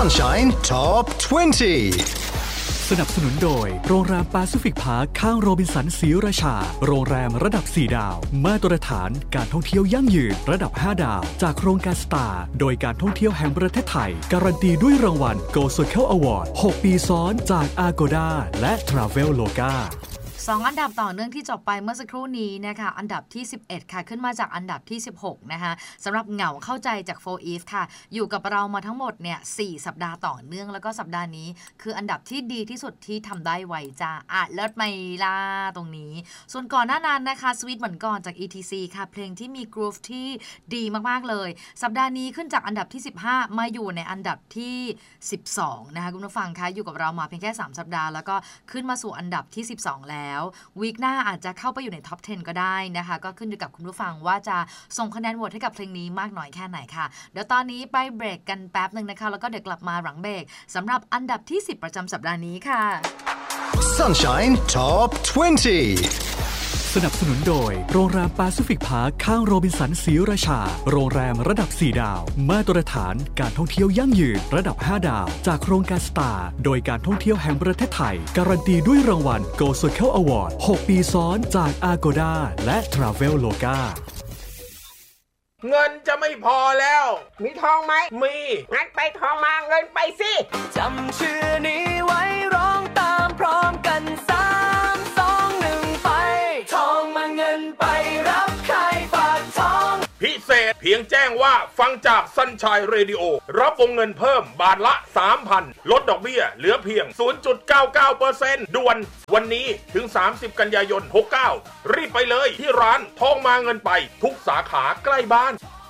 Sunshine Top 20 สนับสนุนโดยโรงแรมแปซิฟิกพาร์คข้างโรบินสันศรีราชาโรงแรมระดับ4ดาวมาตรฐานการท่องเที่ยวยั่งยืนระดับ5ดาวจากโครงการสตาร์โดยการท่องเที่ยวแห่งประเทศไทยการันตีด้วยรางวัล Go Circle Award 6 ปีซ้อนจาก Agoda และ Traveloka 2 อันดับต่อเนื่องที่จบไปเมื่อสักครู่นี้นะคะอันดับที่11ค่ะขึ้นมาจากอันดับที่16นะคะสำหรับเหงาเข้าใจจาก4 East ค่ะอยู่กับเรามาทั้งหมดเนี่ย4สัปดาห์ต่อเนื่องแล้วก็สัปดาห์นี้คืออันดับที่ดีที่สุดที่ทำได้ไวจ้าเลิศไหมล่ะตรงนี้ส่วนก่อนหน้านั้นนะคะสวีทเหมือนก่อนจาก ETC ค่ะเพลงที่มีกรูฟที่ดีมากๆเลยสัปดาห์นี้ขึ้นจากอันดับที่15มาอยู่ในอันดับที่12นะคะคุณผู้ฟังคะอยู่กับเรามาเพียงแค่3สัปดาห์แล้วก็ขึ้นมาสู่อันดับที่12แล้ววีคหน้าอาจจะเข้าไปอยู่ในท็อป 10 ก็ได้นะคะก็ขึ้นอยู่กับคุณผู้ฟังว่าจะส่งคะแนนโหวตให้กับเพลงนี้มากน้อยแค่ไหนค่ะเดี๋ยวตอนนี้ไปเบรกกันแป๊บนึงนะคะแล้วก็เดี๋ยวกลับมาหลังเบรกสำหรับอันดับที่10ประจำสัปดาห์นี้ค่ะ Sunshine Top 20 สนับสนุนโดยโรงแรมแปซิฟิกพาร์คข้างโรบินสันศรีราชาโรงแรมระดับ4ดาวมาตรฐานการท่องเที่ยวยั่งยืนระดับ5ดาวจากโครงการสตาร์โดยการท่องเที่ยวแห่งประเทศไทยการันตีด้วยรางวัล Go Circle Award 6 ปีซ้อนจาก Agoda และ Traveloka เงินจะไม่พอแล้วมีทองไหมมีงั้นไปทองมาเงินไปสิจำชื่อนี้ไว้ร้องตามพร้อมกัน3 2 1ไปทองมาเงินไปรับใครฝากทองพิเศษเพียงแจ้งว่าฟังจาก Sunshine Radio รับวงเงินเพิ่มบาทละ 3,000 ลดดอกเบี้ยเหลือเพียง 0.99% ด่วนวันนี้ถึง30กันยายน69รีบไปเลยที่ร้านทองมาเงินไปทุกสาขาใกล้บ้าน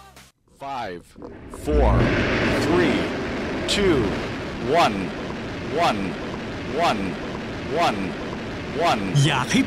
5 4 3 2 1 1 1 1 1 อยากให้